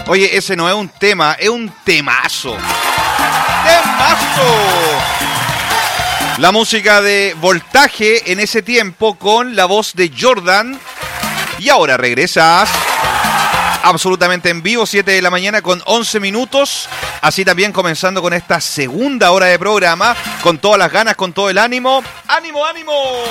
Oye, ese no es un tema, es un temazo. ¡Temazo! La música de Voltaje en ese tiempo con la voz de Jordan. Y ahora regresas absolutamente en vivo, 7 de la mañana con 11 minutos. Así también comenzando con esta segunda hora de programa, con todas las ganas, con todo el ánimo. ¡Ánimo, ánimo!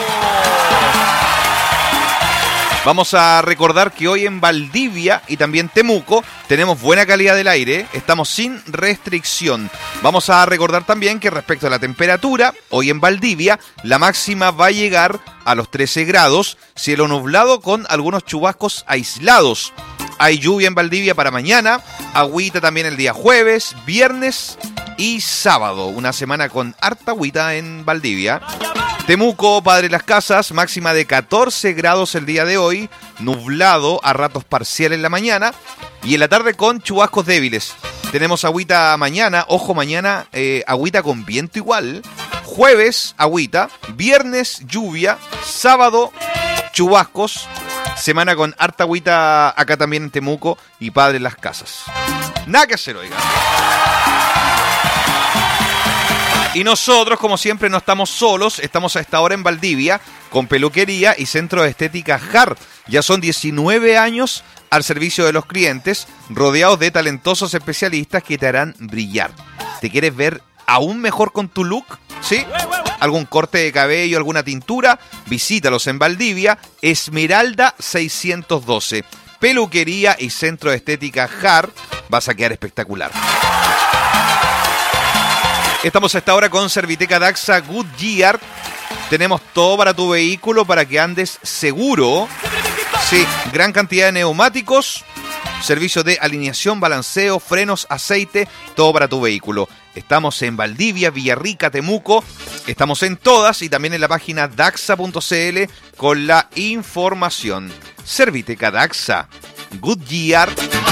Vamos a recordar que hoy en Valdivia y también Temuco tenemos buena calidad del aire, estamos sin restricción. Vamos a recordar también que respecto a la temperatura, hoy en Valdivia la máxima va a llegar a los 13 grados, cielo nublado con algunos chubascos aislados. Hay lluvia en Valdivia para mañana, agüita también el día jueves, viernes y sábado. Una semana con harta agüita en Valdivia. Temuco, Padre Las Casas, máxima de 14 grados el día de hoy, nublado a ratos parcial en la mañana y en la tarde con chubascos débiles. Tenemos agüita mañana, ojo mañana, agüita con viento igual. Jueves, agüita, viernes, lluvia, sábado, chubascos. Semana con harta agüita acá también en Temuco y Padre Las Casas. Nada que hacer, oiga. Y nosotros, como siempre, no estamos solos. Estamos a esta hora en Valdivia con peluquería y centro de estética JAR. Ya son 19 años al servicio de los clientes, rodeados de talentosos especialistas que te harán brillar. ¿Te quieres ver aún mejor con tu look? ¿Sí? ¿Algún corte de cabello, alguna tintura? Visítalos en Valdivia, Esmeralda 612. Peluquería y centro de estética JAR. Vas a quedar espectacular. Estamos a esta hora con Serviteca Daxa Goodyear. Tenemos todo para tu vehículo para que andes seguro. Sí, gran cantidad de neumáticos, servicio de alineación, balanceo, frenos, aceite, todo para tu vehículo. Estamos en Valdivia, Villarrica, Temuco. Estamos en todas y también en la página daxa.cl con la información. Serviteca Daxa Goodyear.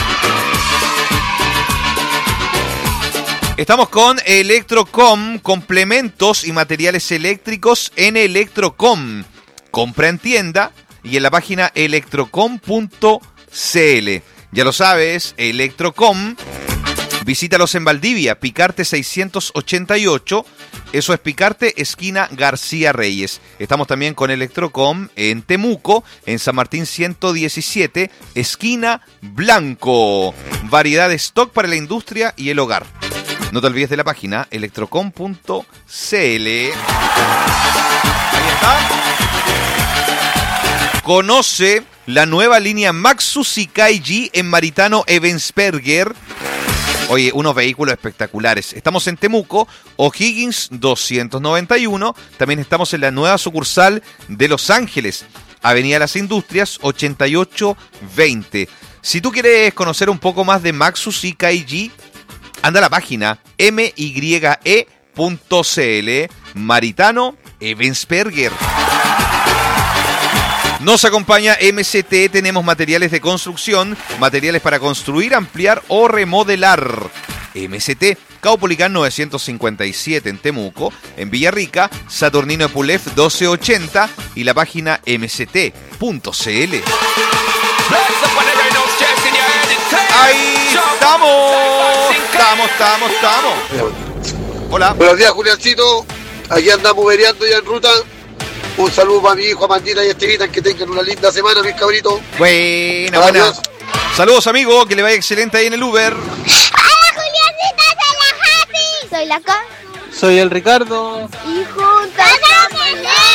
Estamos con Electrocom, complementos y materiales eléctricos en Electrocom. Compra en tienda y en la página electrocom.cl. Ya lo sabes, Electrocom. Visítalos en Valdivia, Picarte 688. Eso es Picarte, esquina García Reyes. Estamos también con Electrocom en Temuco, en San Martín 117, esquina Blanco. Variedad de stock para la industria y el hogar. No te olvides de la página electrocom.cl. Ahí está. Conoce la nueva línea Maxus y Kaiji en Maritano Ebensperger. Oye, unos vehículos espectaculares. Estamos en Temuco, O'Higgins 291. También estamos en la nueva sucursal de Los Ángeles, Avenida Las Industrias 8820. Si tú quieres conocer un poco más de Maxus y Kaiji, anda a la página mye.cl, Maritano Ebensperger. Nos acompaña MCT, tenemos materiales de construcción, materiales para construir, ampliar o remodelar. MCT, Caupolicán 957 en Temuco, en Villarrica, Saturnino Epulef 1280 y la página mct.cl. ¡Ahí estamos! ¡Estamos! Hola. Buenos días, Juliancito. Aquí andamos vereando ya en ruta. Un saludo para mi hijo, Amandita y Estevita, que tengan una linda semana, mis cabritos. Buena. Saludos, amigo, que le vaya excelente ahí en el Uber. Hola, Juliancita, soy la Happy. Soy la Con. Soy el Ricardo. Y juntos somos